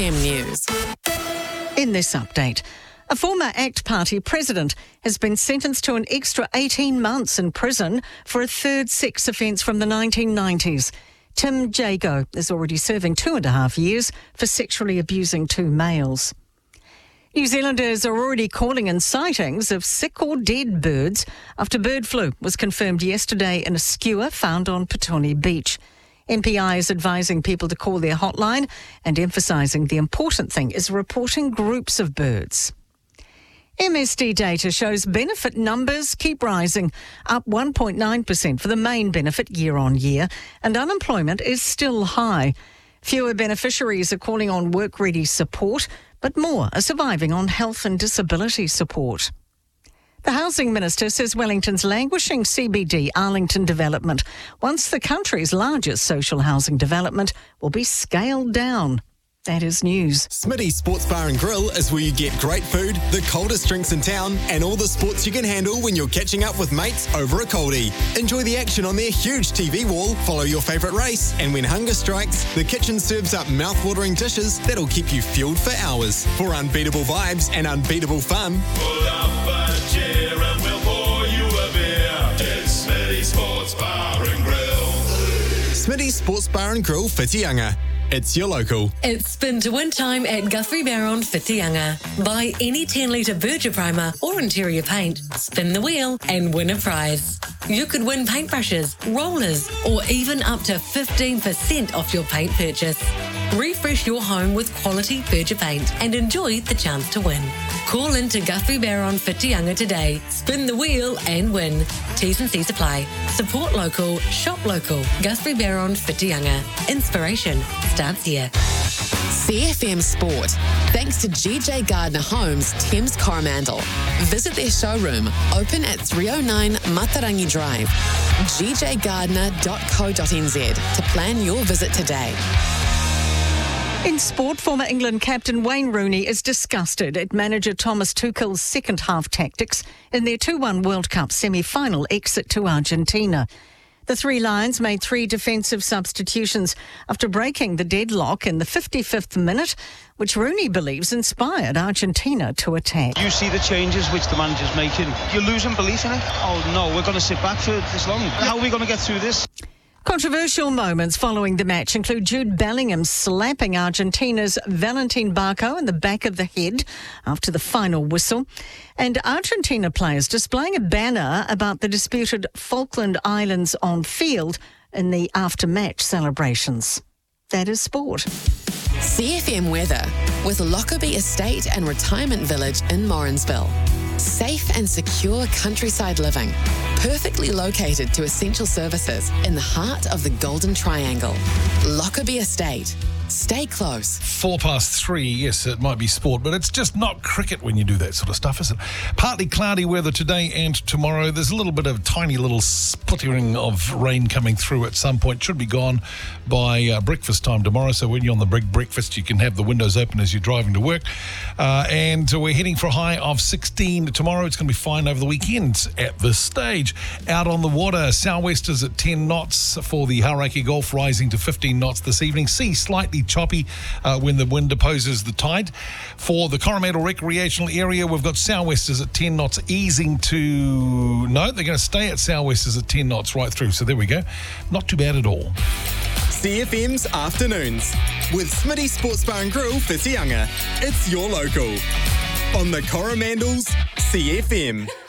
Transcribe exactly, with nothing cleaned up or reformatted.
M News. In this update, a former ACT Party president has been sentenced to an extra eighteen months in prison for a third sex offence from the nineteen nineties. Tim Jago is already serving two and a half years for sexually abusing two males. New Zealanders are already calling in sightings of sick or dead birds after bird flu was confirmed yesterday in a skewer found on Petone Beach. M P I is advising people to call their hotline and emphasising the important thing is reporting groups of birds. M S D data shows benefit numbers keep rising, up one point nine percent for the main benefit year on year, and unemployment is still high. Fewer beneficiaries are calling on work-ready support, but more are surviving on health and disability support. The Housing Minister says Wellington's languishing C B D Arlington development, once the country's largest social housing development, will be scaled down. That is news. Smitty's Sports Bar and Grill is where you get great food, the coldest drinks in town, and all the sports you can handle when you're catching up with mates over a coldie. Enjoy the action on their huge T V wall, follow your favourite race, and when hunger strikes, the kitchen serves up mouth-watering dishes that'll keep you fueled for hours. For unbeatable vibes and unbeatable fun, pull up a chair and we'll pour you a beer. It's Smitty's Sports Bar and Grill. Smitty's Sports Bar and Grill, Whitianga. It's your local. It's spin to win time at Guthrie Barron, Whitianga. Buy any ten litre Berger primer or interior paint, spin the wheel and win a prize. You could win paintbrushes, rollers or even up to fifteen percent off your paint purchase. Refresh your home with quality Berger paint and enjoy the chance to win. Call in to Guthrie Barron, Whitianga today. Spin the wheel and win. T's and C's apply. Support local, shop local. Guthrie Barron, Whitianga. Inspiration starts here. C F M Sport. Thanks to G J Gardner Homes, Thames Coromandel. Visit their showroom, open at three oh nine Matarangi Drive. g j gardner dot co dot n z to plan your visit today. In sport, former England captain Wayne Rooney is disgusted at manager Thomas Tuchel's second-half tactics in their two one World Cup semi-final exit to Argentina. The Three Lions made three defensive substitutions after breaking the deadlock in the fifty-fifth minute, which Rooney believes inspired Argentina to attack. You see the changes which the manager's making. You're losing belief in it. Oh no, we're going to sit back for this long. How are we going to get through this? Controversial moments following the match include Jude Bellingham slapping Argentina's Valentin Barco in the back of the head after the final whistle, and Argentina players displaying a banner about the disputed Falkland Islands on field in the after-match celebrations. That is sport. C F M weather with Lockerbie Estate and Retirement Village in Morrinsville. Safe and secure countryside living, perfectly located to essential services in the heart of the Golden Triangle. Lockerbie Estate. Stay close. Four past three, yes, it might be sport, but it's just not cricket when you do that sort of stuff, is it? Partly cloudy weather today and tomorrow. There's a little bit of tiny little splittering of rain coming through at some point. Should be gone by uh, breakfast time tomorrow, so when you're on the big breakfast, you can have the windows open as you're driving to work. Uh, and we're heading for a high of sixteen tomorrow. It's going to be fine over the weekend at this stage. Out on the water, sou'westers at ten knots for the Hauraki Gulf, rising to fifteen knots this evening. Sea slightly choppy uh, when the wind opposes the tide. For the Coromandel Recreational Area, we've got sou'westers at ten knots, easing to... No, they're going to stay at sou'westers at ten knots right through. So there we go. Not too bad at all. C F M's Afternoons with Smitty Sports Bar and Grill, Whitianga. It's your local. On the Coromandel's C F M.